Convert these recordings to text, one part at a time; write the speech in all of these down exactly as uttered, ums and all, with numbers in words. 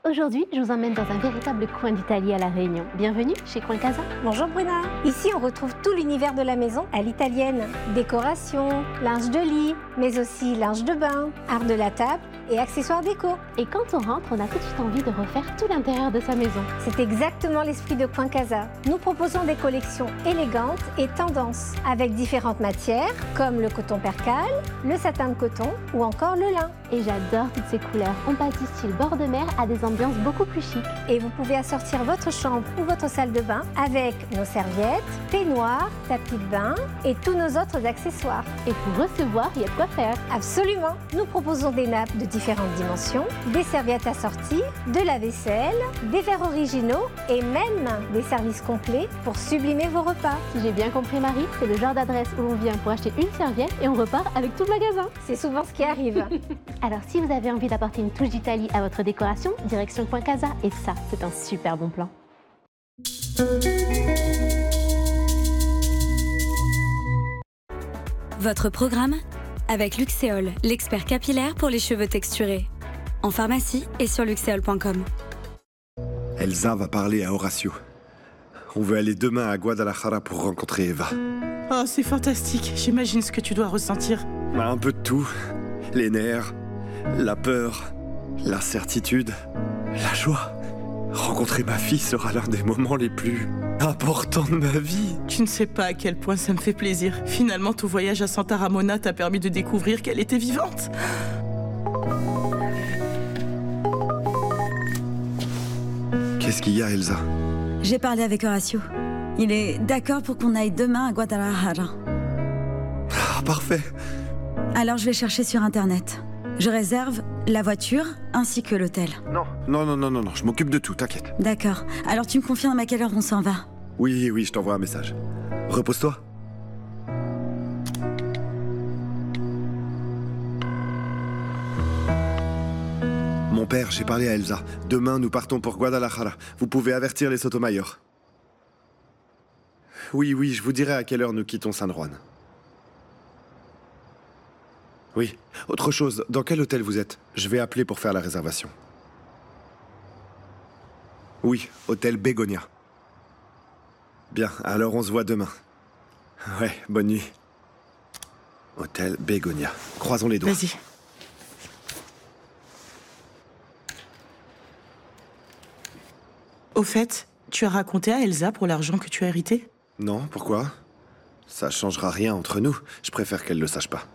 Aujourd'hui, je vous emmène dans un véritable coin d'Italie à La Réunion. Bienvenue chez Coin Casa. Bonjour Bruna. Ici, on retrouve tout l'univers de la maison à l'italienne. Décoration, linge de lit, mais aussi linge de bain, art de la table et accessoires déco. Et quand on rentre, on a tout de suite envie de refaire tout l'intérieur de sa maison. C'est exactement l'esprit de Coin Casa. Nous proposons des collections élégantes et tendances, avec différentes matières, comme le coton percale, le satin de coton ou encore le lin. Et j'adore toutes ces couleurs. On passe du style bord de mer à des ambiances beaucoup plus chic. Et vous pouvez assortir votre chambre ou votre salle de bain avec nos serviettes, peignoirs, tapis de bain et tous nos autres accessoires. Et pour recevoir, il y a de quoi faire. Absolument. Nous proposons des nappes de différentes dimensions, des serviettes assorties, de la vaisselle, des verres originaux et même des services complets pour sublimer vos repas. Si j'ai bien compris Marie, c'est le genre d'adresse où l'on vient pour acheter une serviette et on repart avec tout le magasin. C'est souvent ce qui arrive. Alors si vous avez envie d'apporter une touche d'Italie à votre décoration, direction Coin Casa, et ça, c'est un super bon plan. Votre programme avec Luxéol, l'expert capillaire pour les cheveux texturés. En pharmacie et sur luxéol point com. Elsa va parler à Horacio. On veut aller demain à Guadalajara pour rencontrer Eva. Oh, c'est fantastique. J'imagine ce que tu dois ressentir. Bah, un peu de tout. Les nerfs, la peur, l'incertitude, la joie. Rencontrer ma fille sera l'un des moments les plus importants de ma vie. Tu ne sais pas à quel point ça me fait plaisir. Finalement, ton voyage à Santa Ramona t'a permis de découvrir qu'elle était vivante. Qu'est-ce qu'il y a, Elsa? J'ai parlé avec Horacio. Il est d'accord pour qu'on aille demain à Guadalajara. Ah, parfait. Alors je vais chercher sur Internet. Je réserve la voiture ainsi que l'hôtel. Non, non, non, non, non, non, je m'occupe de tout, t'inquiète. D'accord. Alors tu me confirmes à quelle heure on s'en va? Oui, oui, je t'envoie un message. Repose-toi. Mon père, j'ai parlé à Elsa. Demain, nous partons pour Guadalajara. Vous pouvez avertir les Sotomayor. Oui, oui, je vous dirai à quelle heure nous quittons San Juan. Oui. Autre chose, dans quel hôtel vous êtes? Je vais appeler pour faire la réservation. Oui, hôtel Bégonia. Bien, alors on se voit demain. Ouais, bonne nuit. Hôtel Bégonia. Croisons les doigts. Vas-y. Au fait, tu as raconté à Elsa pour l'argent que tu as hérité? Non, pourquoi? Ça changera rien entre nous. Je préfère qu'elle le sache pas.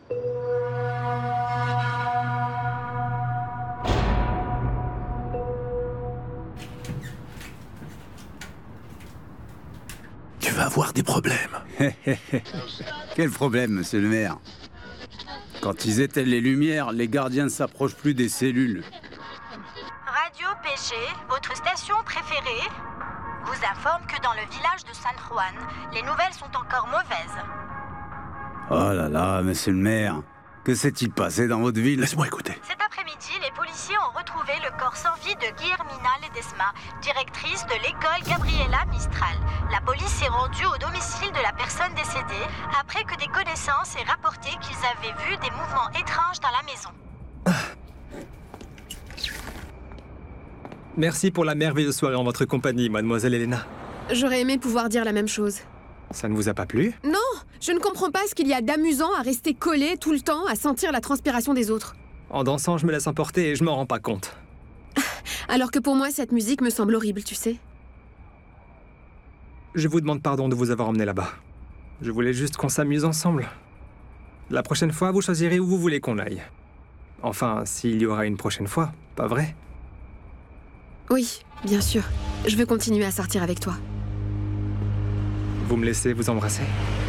Tu vas avoir des problèmes. Quel problème, monsieur le maire? Quand ils éteignent les lumières, les gardiens ne s'approchent plus des cellules. Radio P G, votre station préférée, vous informe que dans le village de San Juan, les nouvelles sont encore mauvaises. Oh là là, monsieur le maire, que s'est-il passé dans votre ville? Laisse-moi écouter. Cet après-midi, les policiers ont retrouvé le corps sans vie de Guillermina Ledesma, directrice de l'école Gabriela Mistral. La police s'est rendue au domicile de la personne décédée après que des connaissances aient rapporté qu'ils avaient vu des mouvements étranges dans la maison. Merci pour la merveilleuse soirée en votre compagnie, mademoiselle Elena. J'aurais aimé pouvoir dire la même chose. Ça ne vous a pas plu? Non, je ne comprends pas ce qu'il y a d'amusant à rester collé tout le temps, à sentir la transpiration des autres. En dansant, je me laisse emporter et je m'en rends pas compte. Alors que pour moi, cette musique me semble horrible, tu sais. Je vous demande pardon de vous avoir emmené là-bas. Je voulais juste qu'on s'amuse ensemble. La prochaine fois, vous choisirez où vous voulez qu'on aille. Enfin, s'il y aura une prochaine fois, pas vrai? Oui, bien sûr. Je veux continuer à sortir avec toi. Vous me laissez vous embrasser?